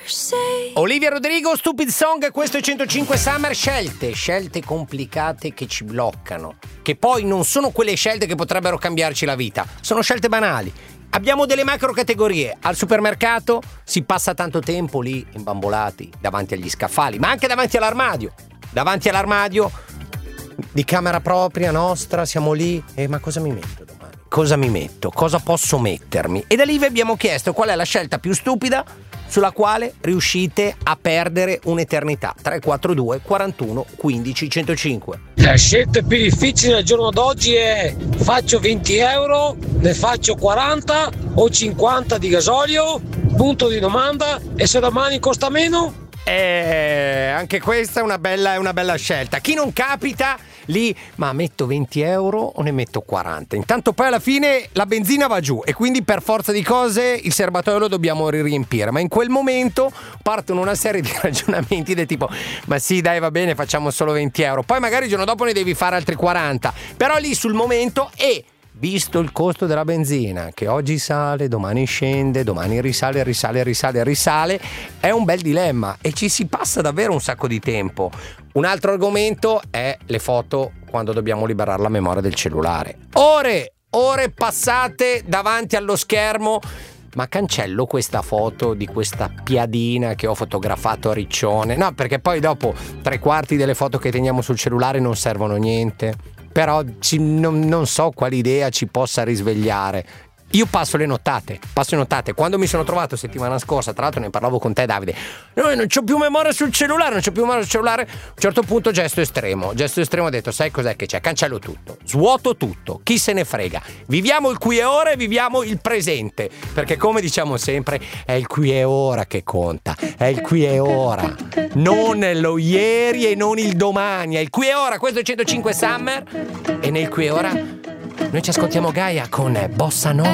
Olivia Rodrigo, Stupid Song, questo è 105 Summer. Scelte complicate che ci bloccano, che poi non sono quelle scelte che potrebbero cambiarci la vita, sono scelte banali. Abbiamo delle macro categorie. Al supermercato si passa tanto tempo lì imbambolati davanti agli scaffali, ma anche davanti all'armadio di camera propria nostra, siamo lì e ma cosa mi metto domani? Cosa mi metto? Cosa posso mettermi? E da lì vi abbiamo chiesto qual è la scelta più stupida sulla quale riuscite a perdere un'eternità. 342 41 15 105. La scelta più difficile al giorno d'oggi è: faccio 20 euro, ne faccio 40 o 50 di gasolio? Punto di domanda. E se domani costa meno? Anche questa è una bella scelta. Chi non capita lì, ma metto 20 euro o ne metto 40? Intanto poi alla fine la benzina va giù e quindi per forza di cose il serbatoio lo dobbiamo riempire, ma in quel momento partono una serie di ragionamenti del tipo: ma sì dai, va bene, facciamo solo 20 euro, poi magari il giorno dopo ne devi fare altri 40, però lì sul momento, e visto il costo della benzina che oggi sale, domani scende, domani risale, è un bel dilemma e ci si passa davvero un sacco di tempo. Un altro argomento è le foto quando dobbiamo liberare la memoria del cellulare. Ore passate davanti allo schermo. Ma cancello questa foto di questa piadina che ho fotografato a Riccione? No, perché poi dopo 3/4 delle foto che teniamo sul cellulare non servono a niente. Però non so quale idea ci possa risvegliare. Io passo le nottate. Quando mi sono trovato settimana scorsa, tra l'altro ne parlavo con te, Davide, non c'ho più memoria sul cellulare. A un certo punto gesto estremo, ho detto: sai cos'è che c'è? Cancello tutto, svuoto tutto, chi se ne frega, viviamo il qui e ora e viviamo il presente, perché come diciamo sempre è il qui e ora che conta, è il qui e ora, non lo ieri e non il domani, è il qui e ora. Questo è 105 Summer e nel qui e ora noi ci ascoltiamo Gaia con Bossa Nova.